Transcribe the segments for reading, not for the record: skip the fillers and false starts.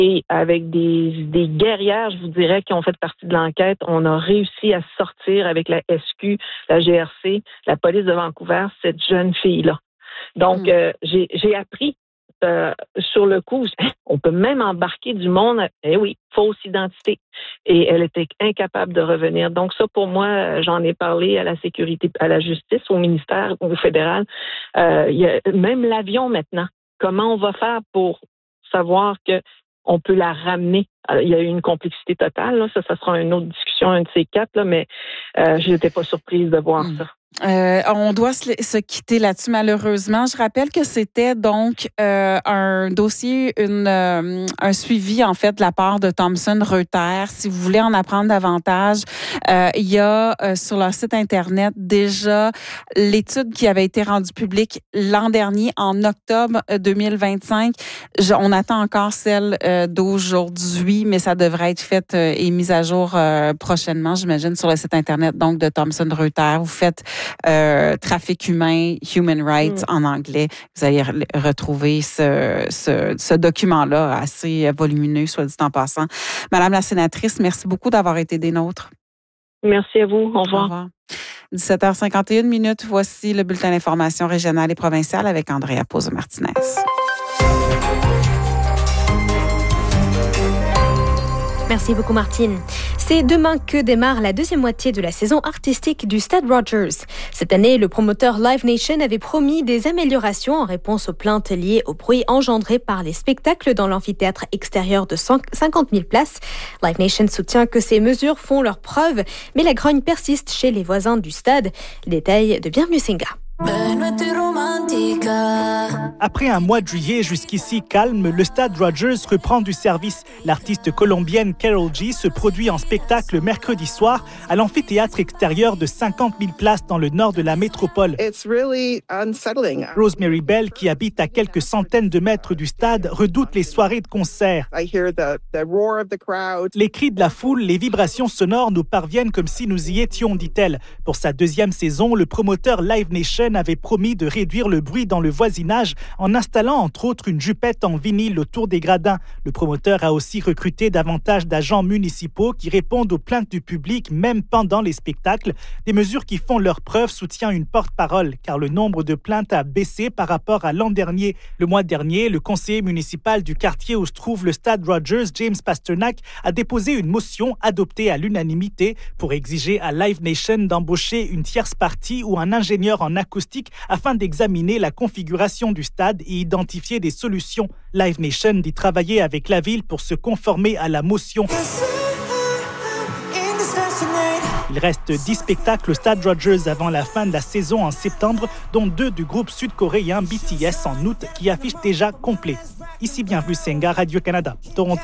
Et avec des guerrières, je vous dirais, qui ont fait partie de l'enquête, on a réussi à sortir avec la SQ, la GRC, la police de Vancouver, cette jeune fille-là. Donc, j'ai appris sur le coup, on peut même embarquer du monde, oui, fausse identité. Et elle était incapable de revenir. Donc ça, pour moi, j'en ai parlé à la sécurité, à la justice, au ministère, au fédéral. Il y a même l'avion maintenant. Comment on va faire pour savoir que on peut la ramener? Alors, il y a eu une complexité totale. Là. Ça sera une autre discussion, un de ces quatre, là, mais je n'étais pas surprise de voir ça. On doit se quitter là-dessus, malheureusement. Je rappelle que c'était donc un dossier, un suivi, en fait, de la part de Thomson Reuters. Si vous voulez en apprendre davantage, il y a sur leur site Internet déjà l'étude qui avait été rendue publique l'an dernier, en octobre 2025. On attend encore celle d'aujourd'hui, mais ça devrait être fait et mise à jour prochainement, j'imagine, sur le site Internet donc de Thomson Reuters. Vous faites trafic humain, human rights en anglais. Vous allez retrouver ce document-là assez volumineux, soit dit en passant. Madame la sénatrice, merci beaucoup d'avoir été des nôtres. Merci à vous. Au revoir. Au revoir. 17h51, voici le bulletin d'information régionale et provinciale avec Andrea Pozo-Martinez. Merci beaucoup, Martine. C'est demain que démarre la deuxième moitié de la saison artistique du Stade Rogers. Cette année, le promoteur Live Nation avait promis des améliorations en réponse aux plaintes liées au bruit engendré par les spectacles dans l'amphithéâtre extérieur de 50 000 places. Live Nation soutient que ces mesures font leurs preuves, mais la grogne persiste chez les voisins du stade. Les détails de Bienvenue Singa. Après un mois de juillet jusqu'ici calme, le Stade Rogers reprend du service. L'artiste colombienne Karol G se produit en spectacle mercredi soir à l'amphithéâtre extérieur de 50 000 places dans le nord de la métropole. Rosemary Bell, qui habite à quelques centaines de mètres du stade, redoute les soirées de concert. Les cris de la foule, les vibrations sonores nous parviennent comme si nous y étions, dit-elle. Pour sa deuxième saison, le promoteur Live Nation avait promis de réduire le bruit dans le voisinage en installant entre autres une jupette en vinyle autour des gradins. Le promoteur a aussi recruté davantage d'agents municipaux qui répondent aux plaintes du public même pendant les spectacles. Des mesures qui font leur preuve, soutient une porte-parole, car le nombre de plaintes a baissé par rapport à l'an dernier. Le mois dernier, le conseiller municipal du quartier où se trouve le Stade Rogers, James Pasternak, a déposé une motion adoptée à l'unanimité pour exiger à Live Nation d'embaucher une tierce partie ou un ingénieur en acoustique afin d'examiner la configuration du stade et identifier des solutions. Live Nation dit travailler avec la ville pour se conformer à la motion. Il reste 10 spectacles au Stade Rogers avant la fin de la saison en septembre, dont 2 du groupe sud-coréen BTS en août qui affichent déjà complet. Ici Bienvenue Singa, Radio-Canada, Toronto.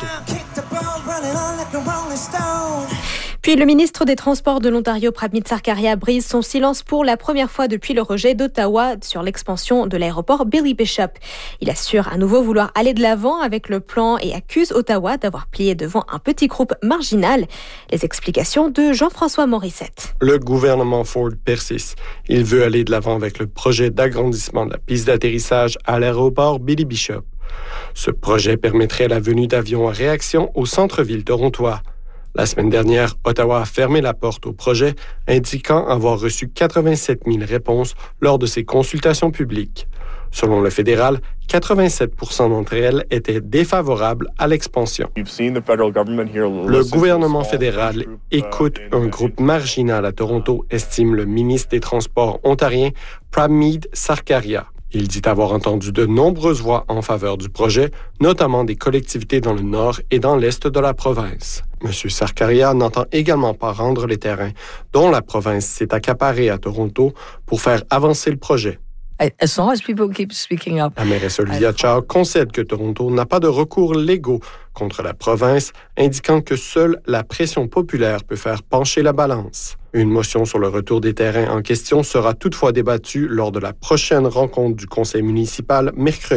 Puis le ministre des Transports de l'Ontario, Pramit Sarkaria, brise son silence pour la première fois depuis le rejet d'Ottawa sur l'expansion de l'aéroport Billy Bishop. Il assure à nouveau vouloir aller de l'avant avec le plan et accuse Ottawa d'avoir plié devant un petit groupe marginal. Les explications de Jean-François Morissette. Le gouvernement Ford persiste. Il veut aller de l'avant avec le projet d'agrandissement de la piste d'atterrissage à l'aéroport Billy Bishop. Ce projet permettrait la venue d'avions à réaction au centre-ville torontois. La semaine dernière, Ottawa a fermé la porte au projet, indiquant avoir reçu 87 000 réponses lors de ses consultations publiques. Selon le fédéral, 87 % d'entre elles étaient défavorables à l'expansion. Le gouvernement fédéral écoute un groupe marginal à Toronto, estime le ministre des Transports ontarien, Pramit Sarkaria. Il dit avoir entendu de nombreuses voix en faveur du projet, notamment des collectivités dans le nord et dans l'est de la province. M. Sarkaria n'entend également pas rendre les terrains dont la province s'est accaparée à Toronto pour faire avancer le projet. As long as people keep speaking up. La mairesse Olivia Chow concède que Toronto n'a pas de recours légaux contre la province, indiquant que seule la pression populaire peut faire pencher la balance. Une motion sur le retour des terrains en question sera toutefois débattue lors de la prochaine rencontre du conseil municipal mercredi.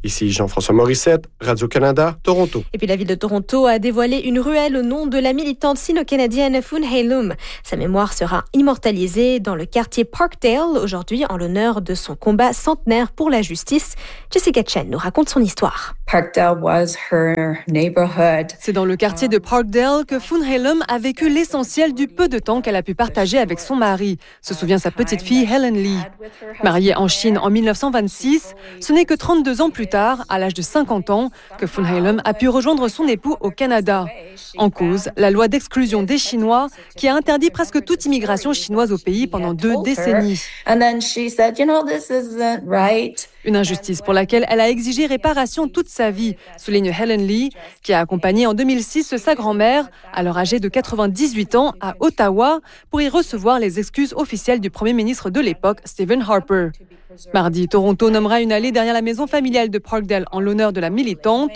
Ici Jean-François Morissette, Radio-Canada, Toronto. Et puis la ville de Toronto a dévoilé une ruelle au nom de la militante sino-canadienne Foon Hay Loom. Sa mémoire sera immortalisée dans le quartier Parkdale aujourd'hui en l'honneur de son combat centenaire pour la justice. Jessica Chen nous raconte son histoire. Parkdale was her neighborhood. C'est dans le quartier de Parkdale que Foon Hay Loom a vécu l'essentiel du peu de temps qu'elle a pu partager avec son mari, se souvient sa petite fille Helen Lee. Mariée en Chine en 1926, ce n'est que 32 ans plus tard, à l'âge de 50 ans, que Foon Hay Loom a pu rejoindre son époux au Canada. En cause, la loi d'exclusion des Chinois qui a interdit presque toute immigration chinoise au pays pendant 2 décennies. Une injustice pour laquelle elle a exigé réparation toute sa vie, souligne Helen Lee, qui a accompagné en 2006 sa grand-mère, alors âgée de 98 ans, à Ottawa, pour y recevoir les excuses officielles du premier ministre de l'époque, Stephen Harper. Mardi, Toronto nommera une allée derrière la maison familiale de Parkdale en l'honneur de la militante.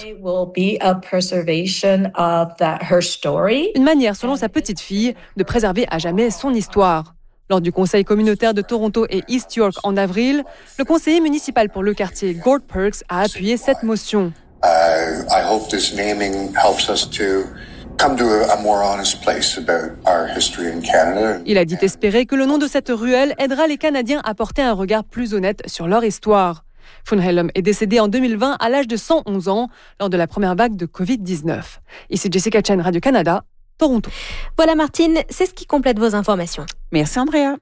Une manière, selon sa petite fille, de préserver à jamais son histoire. Lors du conseil communautaire de Toronto et East York en avril, le conseiller municipal pour le quartier, Gord Perks, a appuyé cette motion. I hope this naming helps us to come to a more honest place about our history in Canada. Il a dit espérer que le nom de cette ruelle aidera les Canadiens à porter un regard plus honnête sur leur histoire. Foon Hay Loom est décédée en 2020 à l'âge de 111 ans lors de la première vague de COVID-19. Ici Jessica Chen, Radio-Canada, Toronto. Voilà Martine, c'est ce qui complète vos informations. Merci Andrea.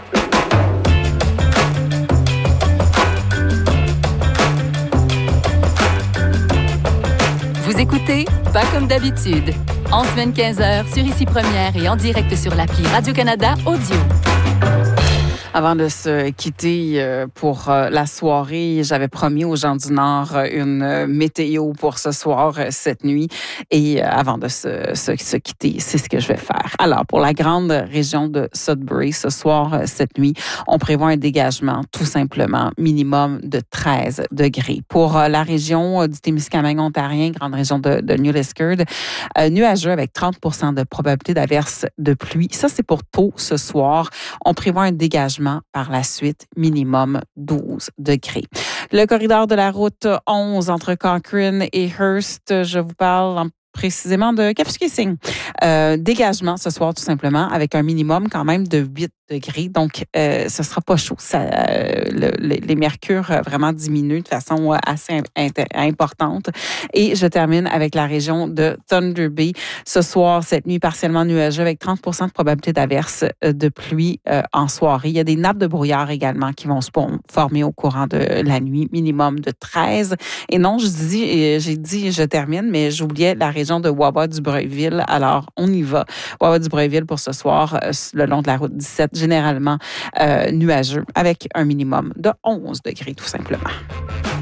Vous écoutez Pas comme d'habitude. En semaine 15h sur Ici Première et en direct sur l'appli Radio-Canada Audio. Avant de se quitter pour la soirée, j'avais promis aux gens du Nord une météo pour ce soir, cette nuit. Et avant de se quitter, c'est ce que je vais faire. Alors, pour la grande région de Sudbury, ce soir, cette nuit, on prévoit un dégagement, tout simplement, minimum de 13 degrés. Pour la région du Témiscamingue ontarien, grande région de New Liskeard, nuageux avec 30% de probabilité d'averse de pluie. Ça, c'est pour tôt ce soir. On prévoit un dégagement par la suite, minimum 12 degrés. Le corridor de la route 11 entre Cochrane et Hearst, je vous parle précisément de Kapuskasing. Dégagement ce soir, tout simplement, avec un minimum quand même de 8 degrés. Donc, ce sera pas chaud. Les mercures vraiment diminuent de façon assez importante. Et je termine avec la région de Thunder Bay. Ce soir, cette nuit partiellement nuageux avec 30% de probabilité d'averse de pluie en soirée. Il y a des nappes de brouillard également qui vont se former au courant de la nuit. Minimum de 13. Et non, j'ai dit je termine, mais j'oubliais la région de Wawa-du-Breuilville. Alors, on y va. Wawa-du-Breuilville pour ce soir, le long de la route 17, généralement nuageux, avec un minimum de 11 degrés, tout simplement.